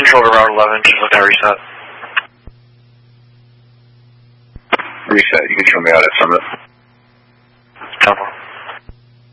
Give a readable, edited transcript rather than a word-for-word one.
control to Route 11, just looking at reset. Reset, you can show me out at Summit.